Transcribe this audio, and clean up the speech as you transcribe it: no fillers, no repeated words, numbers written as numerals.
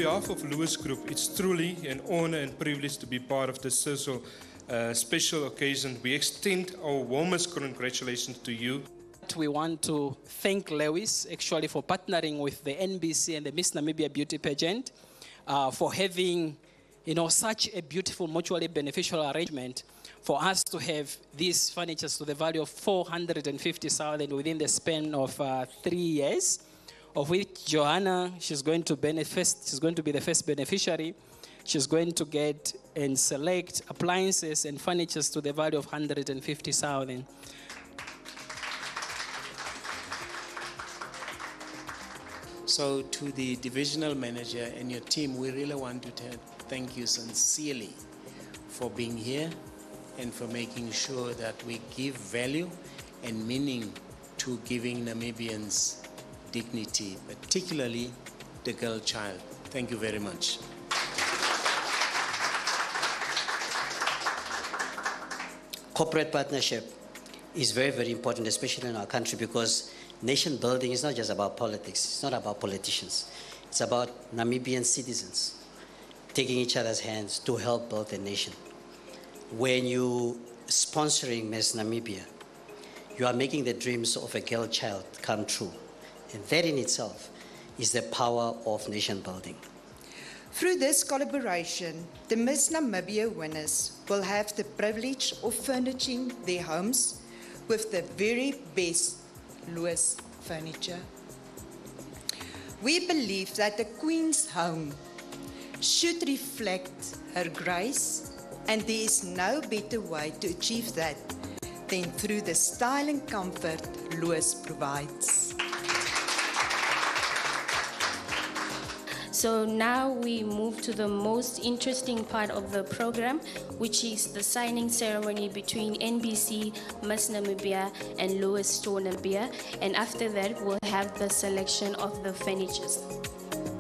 behalf of Lewis Group, it's truly an honor and privilege to be part of this special occasion. We extend our warmest congratulations to you. We want to thank Lewis actually for partnering with the NBC and the Miss Namibia Beauty Pageant for having, such a beautiful mutually beneficial arrangement for us to have these furnitures to the value of 450,000 within the span of 3 years, of which Joanna, she's going to benefit. She's going to be the first beneficiary. She's going to get and select appliances and furnitures to the value of 150,000. So to the divisional manager and your team, we really want to thank you sincerely for being here and for making sure that we give value and meaning to giving Namibians dignity, particularly the girl child. Thank you very much. Corporate partnership is very, very important, especially in our country, because nation building is not just about politics. It's not about politicians. It's about Namibian citizens taking each other's hands to help build a nation. When you sponsoring Miss Namibia, you are making the dreams of a girl child come true. And that in itself is the power of nation building. Through this collaboration, the Miss Namibia winners will have the privilege of furnishing their homes with the very best Lewis furniture. We believe that the Queen's home should reflect her grace, and there is no better way to achieve that than through the style and comfort Lewis provides. So now we move to the most interesting part of the program, which is the signing ceremony between NBC, Miss Namibia, and Lewis Store Namibia. And after that, we'll have the selection of the furnitures.